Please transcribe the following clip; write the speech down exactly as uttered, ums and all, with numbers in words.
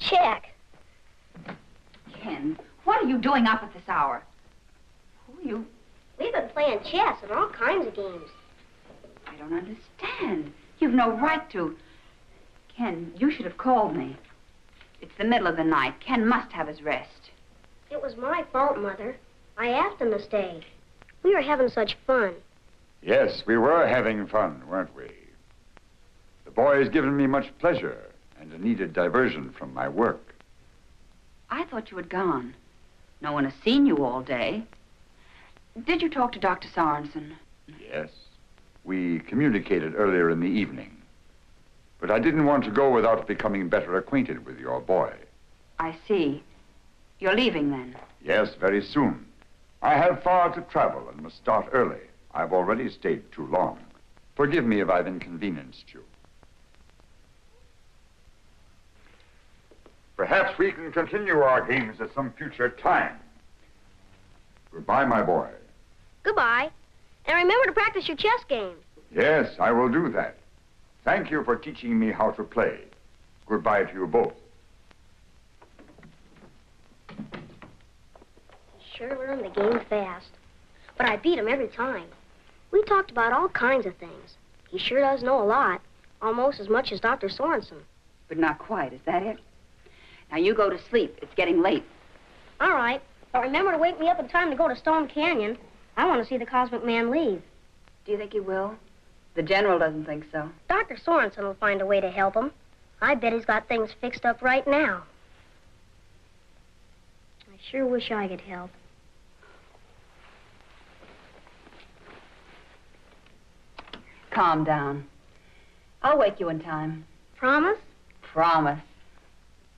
Jack. Ken, what are you doing up at this hour? Who are you? We've been playing chess and all kinds of games. I don't understand. You've no right to. Ken, you should have called me. It's the middle of the night. Ken must have his rest. It was my fault, Mother. I asked him to stay. We were having such fun. Yes, we were having fun, weren't we? The boy has given me much pleasure and a needed diversion from my work. I thought you had gone. No one has seen you all day. Did you talk to Doctor Sorensen? Yes. We communicated earlier in the evening. But I didn't want to go without becoming better acquainted with your boy. I see. You're leaving then? Yes, very soon. I have far to travel and must start early. I've already stayed too long. Forgive me if I've inconvenienced you. Perhaps we can continue our games at some future time. Goodbye, my boy. Goodbye. And remember to practice your chess game. Yes, I will do that. Thank you for teaching me how to play. Goodbye to you both. He sure learned the game fast. But I beat him every time. We talked about all kinds of things. He sure does know a lot. Almost as much as Doctor Sorensen. But not quite, is that it? Now you go to sleep. It's getting late. All right. But remember to wake me up in time to go to Stone Canyon. I want to see the Cosmic Man leave. Do you think he will? The General doesn't think so. Doctor Sorensen will find a way to help him. I bet he's got things fixed up right now. I sure wish I could help. Calm down. I'll wake you in time. Promise? Promise.